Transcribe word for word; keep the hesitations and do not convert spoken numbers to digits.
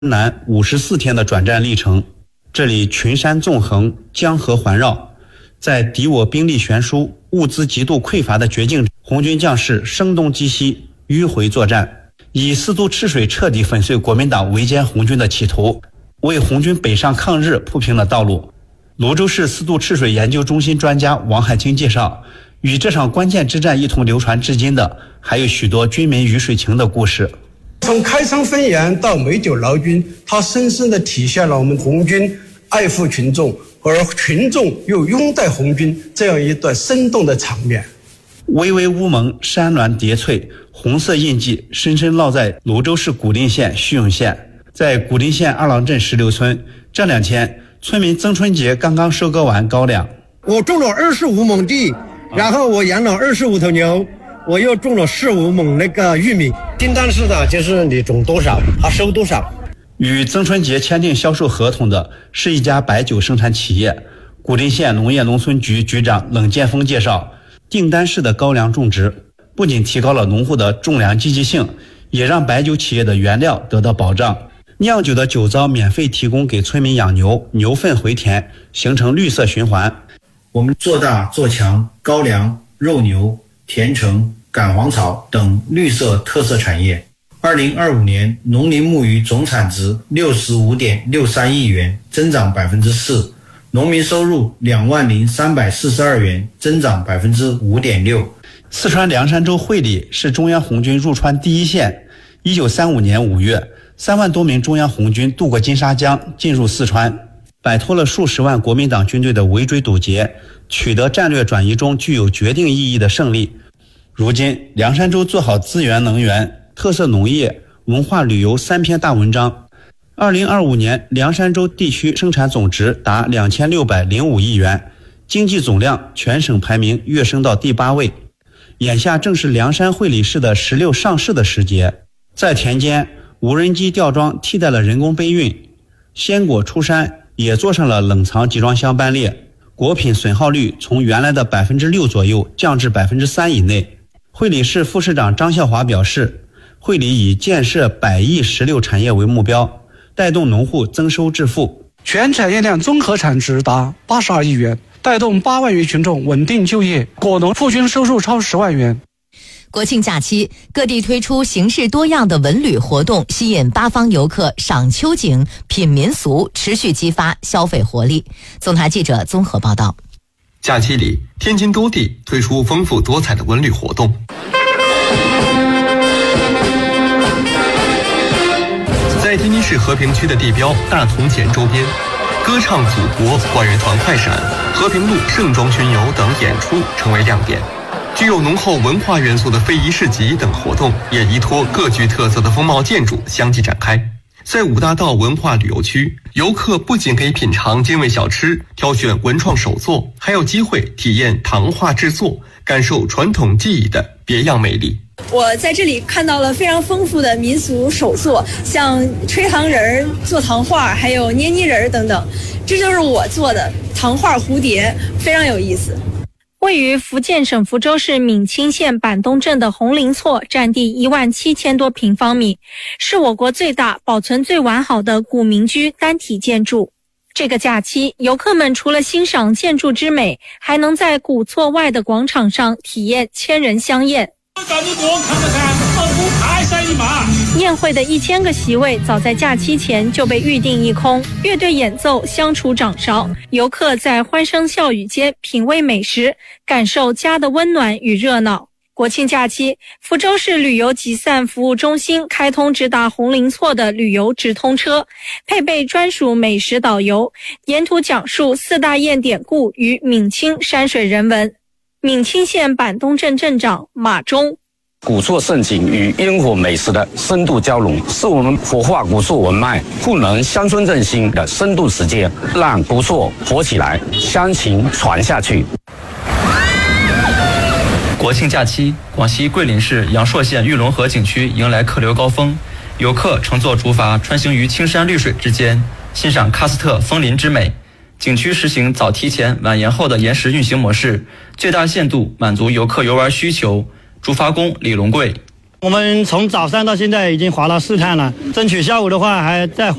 南五十四天的转战历程。这里群山纵横，江河环绕，在敌我兵力悬殊、物资极度匮乏的绝境，红军将士声东击西，迂回作战，以四渡赤水彻底粉碎国民党围歼红军的企图，为红军北上抗日铺平了道路。泸州市四渡赤水研究中心专家王海清介绍，与这场关键之战一同流传至今的，还有许多军民鱼水情的故事。 从开仓分盐到美酒劳军，它深深地体现了我们红军爱护群众，而群众又拥戴红军这样一段生动的场面。 巍巍乌蒙，山峦叠翠，红色印记深深烙在泸州市古蔺县徐永县。在古蔺县二郎镇石榴村，这两天村民曾春节刚刚收割完高粱。 我种了二十五亩地，然后我养了二十五头牛，我又种了十五亩那个玉米。订单是的，就是你种多少，他收多少。 与曾春节签订销售合同的是一家白酒生产企业。古蔺县农业农村局局长冷建峰介绍，订单式的高粱种植不仅提高了农户的种粮积极性，也让白酒企业的原料得到保障。酿酒的酒糟免费提供给村民养牛，牛粪回填，形成绿色循环。 我们做大做强高粱、肉牛、甜橙、赶黄草等绿色特色产业。二零二五年农林牧渔总产值六十五点六三亿元，增长百分之四，农民收入两万零三百四十二元，增长百分之五点六。 四川凉山州会理是中央红军入川第一线。一九三五年五月，三万多名中央红军渡过金沙江，进入四川，摆脱了数十万国民党军队的围追堵截，取得战略转移中具有决定意义的胜利。如今，凉山州做好资源能源、特色农业、文化旅游三篇大文章。二零二五年，凉山州地区生产总值达两千六百零五亿元，经济总量全省排名跃升到第八位。眼下正是凉山会理市的石榴上市的时节，在田间，无人机吊装替代了人工背运，鲜果出山也做上了冷藏集装箱班列，果品损耗率从原来的百分之六左右降至百分之三以内。会理市副市长张孝华表示，会理以建设百亿石榴产业为目标，带动农户增收致富。 全产业链综合产值达八十二亿元，带动八万余群众稳定就业，果农户均收入超十万元。 国庆假期，各地推出形式多样的文旅活动，吸引八方游客赏秋景、品民俗，持续激发消费活力。总台记者综合报道。 假期里，天津多地推出丰富多彩的文旅活动。在天津市和平区的地标大同前周边，歌唱祖国、管乐团快闪、和平路盛装巡游等演出成为亮点。具有浓厚文化元素的非遗市集等活动也依托各具特色的风貌建筑相继展开。在五大道文化旅游区，游客不仅可以品尝精味小吃，挑选文创手作，还有机会体验糖画制作，感受传统技艺的别样魅力。 我在这里看到了非常丰富的民俗手作，像吹糖人、做糖画，还有捏泥人等等。这就是我做的糖画蝴蝶，非常有意思。 位于福建省福州市闽清县板东镇的红林厝，占地一万七千多平方米，是我国最大、保存最完好的古民居单体建筑。这个假期，游客们除了欣赏建筑之美，还能在古厝外的广场上体验千人香宴。宴会的一千个席位早在假期前就被预定一空，乐队演奏，相处掌勺，游客在欢声笑语间品味美食，感受家的温暖与热闹。国庆假期，福州市旅游集散服务中心开通直达红林厝的旅游直通车，配备专属美食导游，沿途讲述四大堰典故与闽清山水人文。闽清县板东镇镇长马忠， 古厝盛景与烟火美食的深度交融，是我们活化古厝文脉、赋能乡村振兴的深度实践，让古厝活起来，乡情传下去。 国庆假期，广西桂林市阳朔县玉龙河景区迎来客流高峰，游客乘坐竹筏穿行于青山绿水之间，欣赏喀斯特枫林之美。景区实行早提前晚延后的延时运行模式，最大限度满足游客游玩需求。竹筏工李龙贵， 我们从早上到现在已经滑了四趟了，争取下午的话还再滑。